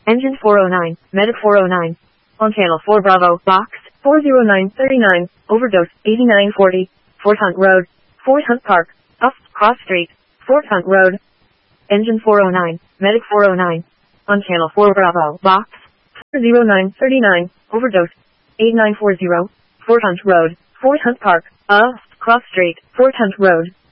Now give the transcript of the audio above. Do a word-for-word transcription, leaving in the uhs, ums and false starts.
Engine four oh nine, Medic four oh nine. On channel four Bravo, box, four oh nine thirty-nine, overdose, eighty-nine forty, Fort Hunt Road, Fort Hunt Park, off, Cross Street, Fort Hunt Road. Engine four oh nine, Medic four oh nine. On channel four Bravo, box, four oh nine thirty-nine, overdose, eighty-nine forty, Fort Hunt Road, Fort Hunt Park, off, Cross Street, Fort Hunt Road.